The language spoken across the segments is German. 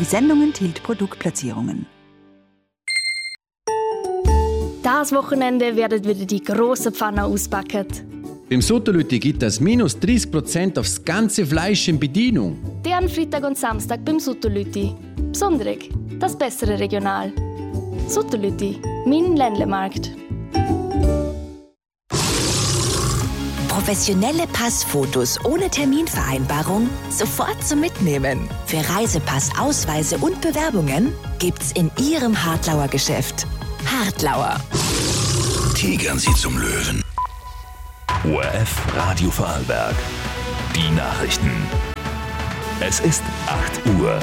Die Sendung enthielt Produktplatzierungen. Das Wochenende werden wieder die grossen Pfannen auspacken. Beim Sotolütti gibt es minus 30% aufs ganze Fleisch in Bedienung. Die an Freitag und Samstag beim Sotolütti. Besonderig, das bessere Regional. Sotolütti, mein Ländlemarkt. Professionelle Passfotos ohne Terminvereinbarung sofort zum Mitnehmen. Für Reisepass, Ausweise und Bewerbungen gibt's in Ihrem Hartlauer Geschäft. Hartlauer. Tigern Sie zum Löwen. ORF Radio Vorarlberg. Die Nachrichten. Es ist 8 Uhr.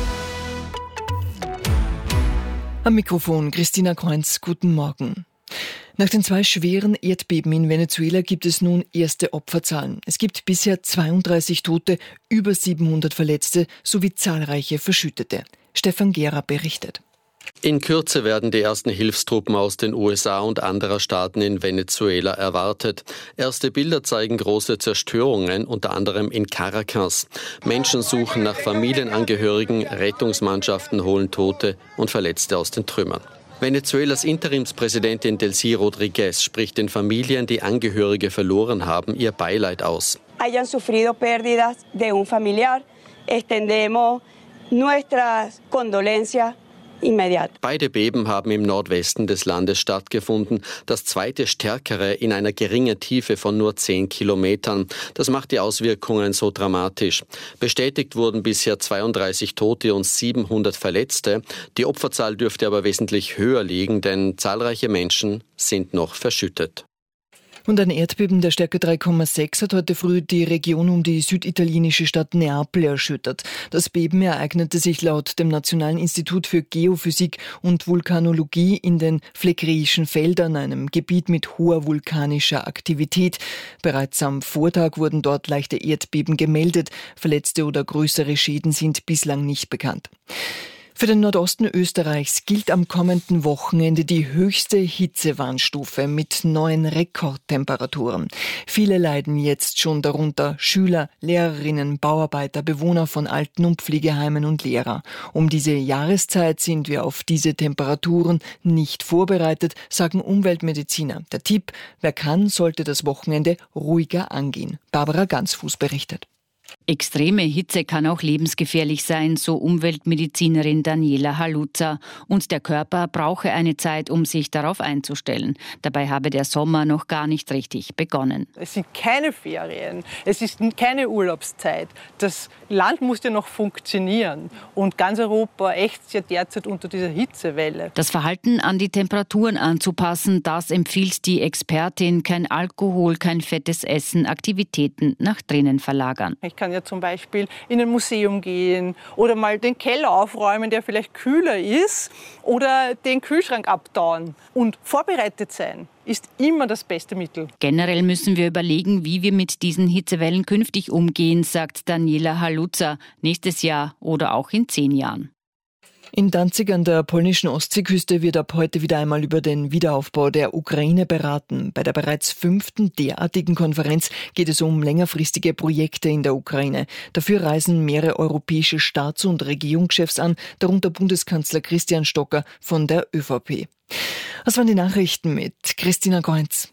Am Mikrofon Christina Kreunz, guten Morgen. Nach den 2 schweren Erdbeben in Venezuela gibt es nun erste Opferzahlen. Es gibt bisher 32 Tote, über 700 Verletzte sowie zahlreiche Verschüttete. Stefan Gera berichtet. In Kürze werden die ersten Hilfstruppen aus den USA und anderer Staaten in Venezuela erwartet. Erste Bilder zeigen große Zerstörungen, unter anderem in Caracas. Menschen suchen nach Familienangehörigen, Rettungsmannschaften holen Tote und Verletzte aus den Trümmern. Venezuelas Interimspräsidentin Delcy Rodríguez spricht den Familien, die Angehörige verloren haben, ihr Beileid aus. Hayan sufrido pérdidas de un familiar, extendemos nuestras condolencias. Beide Beben haben im Nordwesten des Landes stattgefunden. Das zweite stärkere in einer geringen Tiefe von nur 10 Kilometern. Das macht die Auswirkungen so dramatisch. Bestätigt wurden bisher 32 Tote und 700 Verletzte. Die Opferzahl dürfte aber wesentlich höher liegen, denn zahlreiche Menschen sind noch verschüttet. Und ein Erdbeben der Stärke 3,6 hat heute früh die Region um die süditalienische Stadt Neapel erschüttert. Das Beben ereignete sich laut dem Nationalen Institut für Geophysik und Vulkanologie in den Phlegräischen Feldern, einem Gebiet mit hoher vulkanischer Aktivität. Bereits am Vortag wurden dort leichte Erdbeben gemeldet. Verletzte oder größere Schäden sind bislang nicht bekannt. Für den Nordosten Österreichs gilt am kommenden Wochenende die höchste Hitzewarnstufe mit neuen Rekordtemperaturen. Viele leiden jetzt schon darunter: Schüler, Lehrerinnen, Bauarbeiter, Bewohner von Alten- und Pflegeheimen und Lehrer. Um diese Jahreszeit sind wir auf diese Temperaturen nicht vorbereitet, sagen Umweltmediziner. Der Tipp: wer kann, sollte das Wochenende ruhiger angehen. Barbara Gansfuß berichtet. Extreme Hitze kann auch lebensgefährlich sein, so Umweltmedizinerin Daniela Haluza. Und der Körper brauche eine Zeit, um sich darauf einzustellen. Dabei habe der Sommer noch gar nicht richtig begonnen. Es sind keine Ferien, es ist keine Urlaubszeit. Das Land muss ja noch funktionieren. Und ganz Europa ächzt ja derzeit unter dieser Hitzewelle. Das Verhalten an die Temperaturen anzupassen, das empfiehlt die Expertin. Kein Alkohol, kein fettes Essen, Aktivitäten nach drinnen verlagern. Ich kann ja zum Beispiel in ein Museum gehen oder mal den Keller aufräumen, der vielleicht kühler ist, oder den Kühlschrank abtauen. Und vorbereitet sein ist immer das beste Mittel. Generell müssen wir überlegen, wie wir mit diesen Hitzewellen künftig umgehen, sagt Daniela Haluza. Nächstes Jahr oder auch in 10 Jahren. In Danzig an der polnischen Ostseeküste wird ab heute wieder einmal über den Wiederaufbau der Ukraine beraten. Bei der bereits 5. derartigen Konferenz geht es um längerfristige Projekte in der Ukraine. Dafür reisen mehrere europäische Staats- und Regierungschefs an, darunter Bundeskanzler Christian Stocker von der ÖVP. Das waren die Nachrichten mit Christina Kreunz.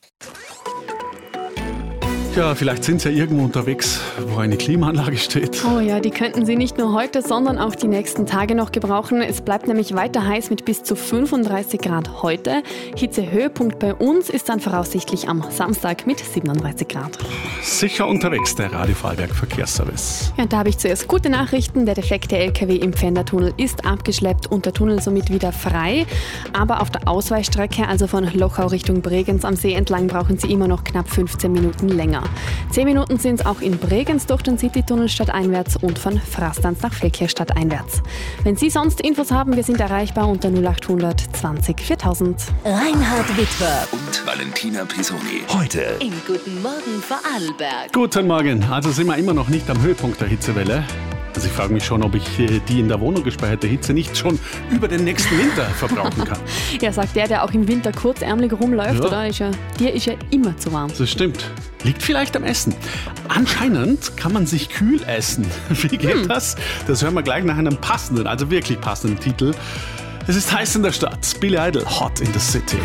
Ja, vielleicht sind Sie ja irgendwo unterwegs, wo eine Klimaanlage steht. Oh ja, die könnten Sie nicht nur heute, sondern auch die nächsten Tage noch gebrauchen. Es bleibt nämlich weiter heiß mit bis zu 35 Grad heute. Hitzehöhepunkt bei uns ist dann voraussichtlich am Samstag mit 37 Grad. Sicher unterwegs, der Radio Vorarlberg Verkehrsservice. Ja, da habe ich zuerst gute Nachrichten. Der defekte LKW im Pfändertunnel ist abgeschleppt und der Tunnel somit wieder frei. Aber auf der Ausweichstrecke, also von Lochau Richtung Bregenz am See entlang, brauchen Sie immer noch knapp 15 Minuten länger. 10 Minuten sind es auch in Bregenz durch den Citytunnel stadteinwärts und von Frastanz nach Feldkirch stadteinwärts. Wenn Sie sonst Infos haben, wir sind erreichbar unter 0800 20 4000. Reinhard Witwer und Valentina Pisoni. Heute im Guten Morgen Vorarlberg. Guten Morgen. Also sind wir immer noch nicht am Höhepunkt der Hitzewelle. Also ich frage mich schon, ob ich die in der Wohnung gespeicherte Hitze nicht schon über den nächsten Winter verbrauchen kann. Ja, sagt der auch im Winter kurzärmelig rumläuft, oder? Dir ist ja immer zu warm. Das stimmt. Liegt vielleicht am Essen. Anscheinend kann man sich kühl essen. Wie geht das? Das hören wir gleich nach einem passenden, also wirklich passenden Titel. Es ist heiß in der Stadt. Billy Idol, Hot in the City.